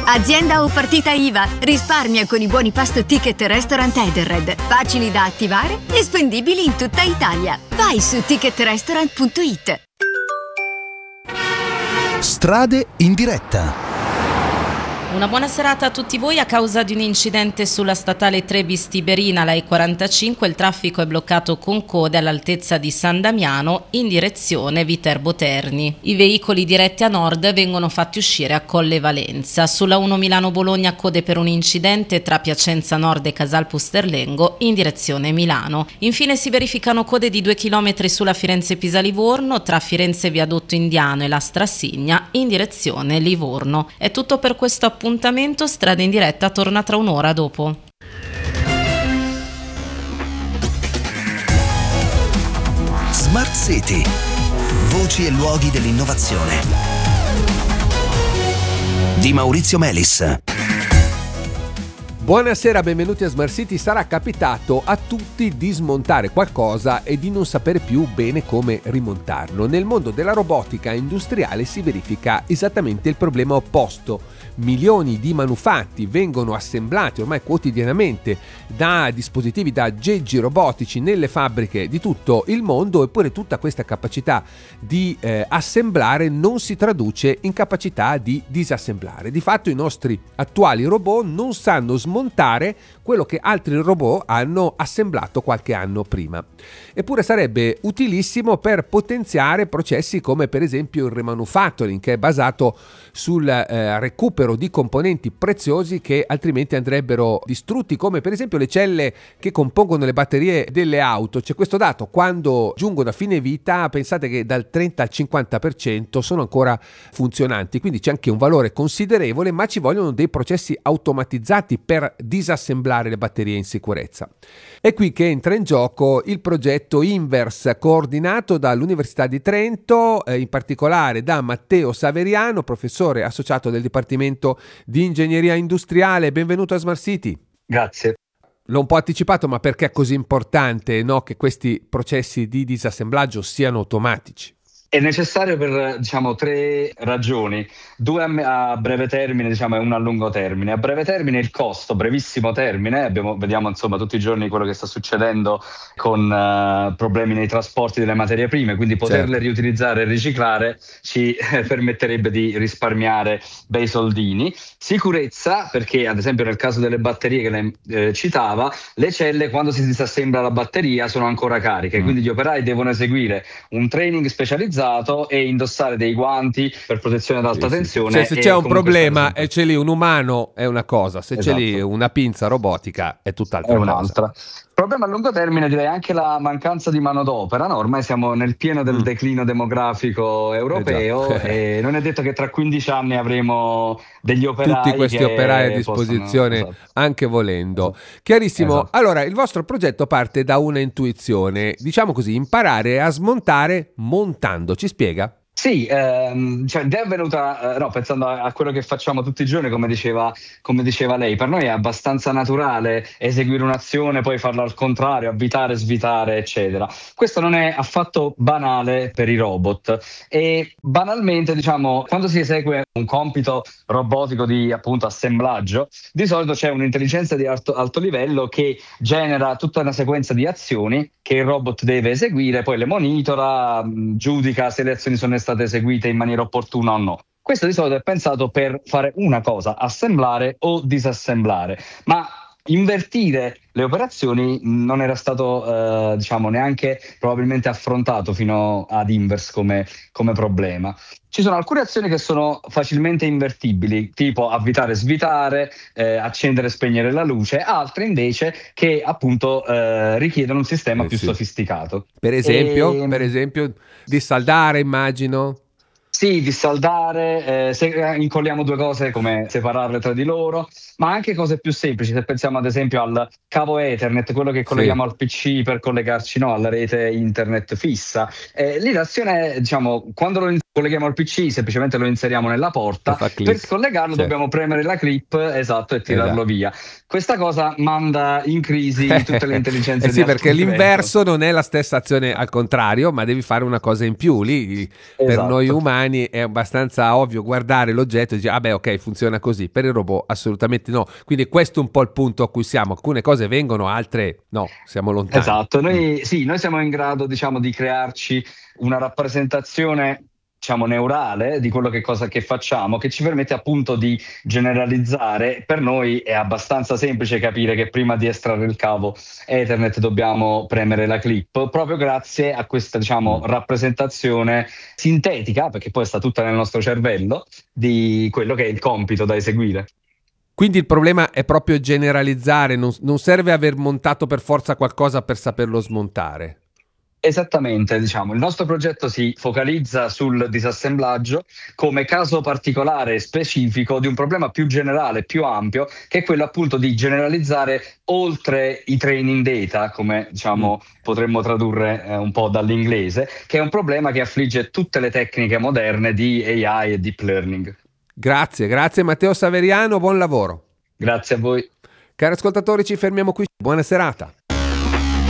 Azienda o partita IVA, risparmia con i buoni pasto Ticket Restaurant Edenred. Facili da attivare e spendibili in tutta Italia. Vai su ticketrestaurant.it. Strade in diretta. Una buona serata a tutti voi. A causa di un incidente sulla statale Trebis-Tiberina, la E45, il traffico è bloccato con code all'altezza di San Damiano in direzione Viterbo Terni. I veicoli diretti a nord vengono fatti uscire a Colle Valenza. Sulla 1 Milano-Bologna code per un incidente tra Piacenza Nord e Casal Pusterlengo in direzione Milano. Infine si verificano code di 2 km sulla Firenze-Pisa-Livorno tra Firenze Viadotto Indiano e la Strassigna in direzione Livorno. È tutto per questo appuntamento. Strada in diretta torna tra un'ora dopo. Smart City. Voci e luoghi dell'innovazione. Di Maurizio Melis. Buonasera, benvenuti a Smart City. Sarà capitato a tutti di smontare qualcosa e di non sapere più bene come rimontarlo. Nel mondo della robotica industriale si verifica esattamente il problema opposto. Milioni di manufatti vengono assemblati ormai quotidianamente da dispositivi, da aggeggi robotici nelle fabbriche di tutto il mondo, eppure tutta questa capacità di assemblare non si traduce in capacità di disassemblare. Di fatto i nostri attuali robot non sanno smontare quello che altri robot hanno assemblato qualche anno prima. Eppure sarebbe utilissimo per potenziare processi come per esempio il remanufacturing, che è basato sul recupero di componenti preziosi che altrimenti andrebbero distrutti, come per esempio le celle che compongono le batterie delle auto. C'è questo dato: quando giungono a fine vita, pensate che dal 30 al 50% sono ancora funzionanti, quindi c'è anche un valore considerevole, ma ci vogliono dei processi automatizzati per disassemblare le batterie in sicurezza. È qui che entra in gioco il progetto Inverse, coordinato dall'Università di Trento, in particolare da Matteo Saveriano, professore associato del Dipartimento di Ingegneria Industriale. Benvenuto a Smart City. Grazie. L'ho un po' anticipato, ma perché è così importante, no, che questi processi di disassemblaggio siano automatici? È necessario per, tre ragioni, due a breve termine, e una a lungo termine. A breve termine il costo, brevissimo termine, vediamo tutti i giorni quello che sta succedendo con problemi nei trasporti delle materie prime, quindi poterle riutilizzare e riciclare ci permetterebbe di risparmiare bei soldini. Sicurezza, perché ad esempio nel caso delle batterie che lei citava, le celle quando si disassembla la batteria sono ancora cariche, quindi gli operai devono eseguire un training specializzato e indossare dei guanti per protezione ad alta tensione. Se c'è un problema e c'è lì un umano è una cosa, se c'è lì una pinza robotica è tutt'altra cosa. Problema a lungo termine direi anche la mancanza di manodopera, no? Ormai siamo nel pieno del declino demografico europeo e non è detto che tra 15 anni avremo degli operai, tutti questi operai a disposizione anche volendo. Chiarissimo. Allora, il vostro progetto parte da una intuizione, diciamo così, imparare a smontare montando. Ci spiega? Sì, l'idea è venuta pensando a quello che facciamo tutti i giorni, come diceva lei. Per noi è abbastanza naturale eseguire un'azione, poi farla al contrario, avvitare, svitare, eccetera. Questo non è affatto banale per i robot e banalmente, quando si esegue un compito robotico di appunto assemblaggio, di solito c'è un'intelligenza di alto livello che genera tutta una sequenza di azioni che il robot deve eseguire, poi le monitora, giudica se le azioni sono state eseguite in maniera opportuna o no. Questo di solito è pensato per fare una cosa, assemblare o disassemblare, ma invertire le operazioni non era stato neanche probabilmente affrontato fino ad Inverse come problema. Ci sono alcune azioni che sono facilmente invertibili, tipo avvitare e svitare, accendere e spegnere la luce, altre invece che appunto richiedono un sistema più sofisticato. Per esempio, dissaldare, immagino. Sì, dissaldare, se incolliamo due cose, come separarle tra di loro, ma anche cose più semplici. Se pensiamo ad esempio al cavo Ethernet, quello che colleghiamo al PC per collegarci alla rete internet fissa, lì l'azione è, quando lo colleghiamo al PC semplicemente lo inseriamo nella porta, per scollegarlo dobbiamo premere la clip e tirarlo via. Questa cosa manda in crisi tutte le intelligenze sì, perché l'inverso non è la stessa azione al contrario, ma devi fare una cosa in più lì. Per noi umani umani è abbastanza ovvio guardare l'oggetto e dire ah beh ok funziona così, per il robot assolutamente no, quindi questo è un po' il punto a cui siamo, alcune cose vengono, altre no, siamo lontani. Esatto, noi siamo in grado, diciamo, di crearci una rappresentazione, diciamo, neurale di quello che facciamo, che ci permette appunto di generalizzare. Per noi è abbastanza semplice capire che prima di estrarre il cavo Ethernet dobbiamo premere la clip, proprio grazie a questa, diciamo, rappresentazione sintetica, perché poi sta tutta nel nostro cervello, di quello che è il compito da eseguire. Quindi il problema è proprio generalizzare, non serve aver montato per forza qualcosa per saperlo smontare. Esattamente, diciamo, il nostro progetto si focalizza sul disassemblaggio come caso particolare e specifico di un problema più generale, più ampio, che è quello appunto di generalizzare oltre i training data, come diciamo potremmo tradurre un po' dall'inglese, che è un problema che affligge tutte le tecniche moderne di AI e deep learning. Grazie Matteo Saveriano, buon lavoro. Grazie a voi. Cari ascoltatori, ci fermiamo qui. Buona serata.